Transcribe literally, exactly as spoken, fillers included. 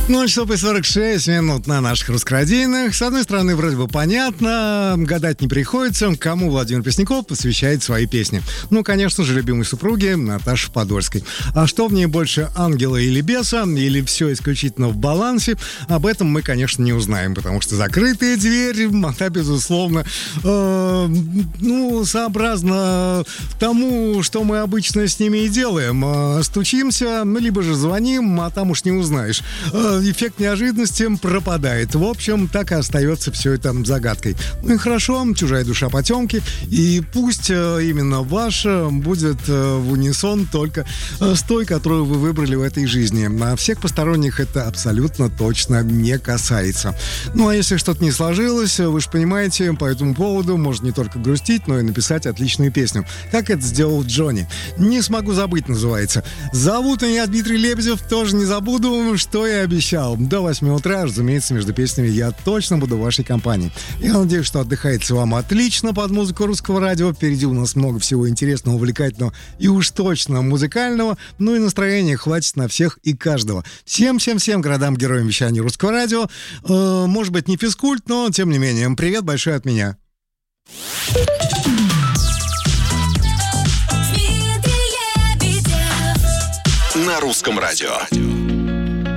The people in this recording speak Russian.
Ну, часов и сорок шесть минут на наших русскородийных. С одной стороны, вроде бы понятно, гадать не приходится, кому Владимир Пресняков посвящает свои песни. Ну, конечно же, любимой супруге Наташе Подольской. А что в ней больше, ангела или беса, или все исключительно в балансе, об этом мы, конечно, не узнаем, потому что закрытая дверь, она, безусловно, э, ну, сообразно тому, что мы обычно с ними и делаем. Э, стучимся, либо же звоним, а там уж не узнаешь. Э, эффект неожиданности пропадает. В общем, так и остается все это загадкой. Ну и хорошо, чужая душа потемки, и пусть э, именно ваша будет э, в унисон только э, с той, которую вы выбрали в этой жизни. А всех посторонних это абсолютно точно не касается. Ну а если что-то не сложилось, вы же понимаете, по этому поводу можно не только грустить, но и написать отличную песню. Как это сделал Джонни. «Не смогу забыть» называется. Зовут меня Дмитрий Лебедев, тоже не забуду, что я обещал. До восьми утра, разумеется, между песнями я точно буду в вашей компании. Я надеюсь, что отдыхается вам отлично под музыку русского радио. Впереди у нас много всего интересного, увлекательного и уж точно музыкального. Ну и настроения хватит на всех и каждого. Всем-всем-всем городам-героям вещания русского радио. Э, может быть, не физкульт, но тем не менее. Привет большой от меня. На русском радио.